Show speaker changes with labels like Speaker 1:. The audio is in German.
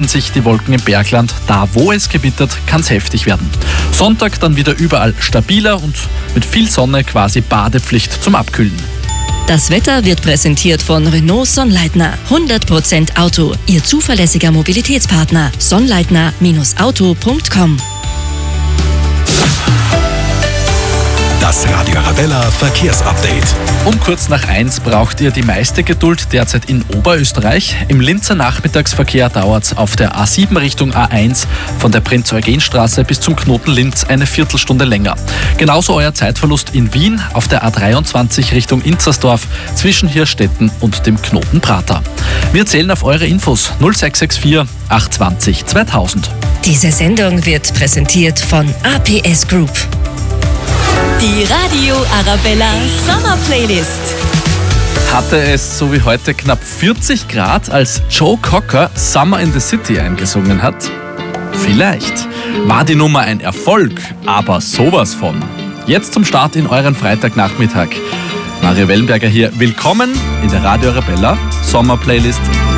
Speaker 1: sich die Wolken im Bergland. Da, wo es gewittert, kann es heftig werden. Sonntag dann wieder überall stabiler und mit viel Sonne quasi Badepflicht zum Abkühlen.
Speaker 2: Das Wetter wird präsentiert von Renault Sonnleitner. 100% Auto, Ihr zuverlässiger Mobilitätspartner. Sonnleitner-auto.com.
Speaker 3: Das Radio Arabella Verkehrsupdate.
Speaker 1: Um kurz nach 1 braucht ihr die meiste Geduld derzeit in Oberösterreich. Im Linzer Nachmittagsverkehr dauert es auf der A7 Richtung A1 von der Prinz-Eugen-Straße bis zum Knoten Linz eine Viertelstunde länger. Genauso euer Zeitverlust in Wien auf der A23 Richtung Inzersdorf zwischen Hirstetten und dem Knoten Prater. Wir zählen auf eure Infos 0664 820 2000.
Speaker 2: Diese Sendung wird präsentiert von APS Group. Die Radio Arabella Sommerplaylist.
Speaker 1: Hatte es so wie heute knapp 40 Grad, als Joe Cocker Summer in the City eingesungen hat? Vielleicht. War die Nummer ein Erfolg, aber sowas von. Jetzt zum Start in euren Freitagnachmittag. Mario Wellenberger hier. Willkommen in der Radio Arabella Sommerplaylist.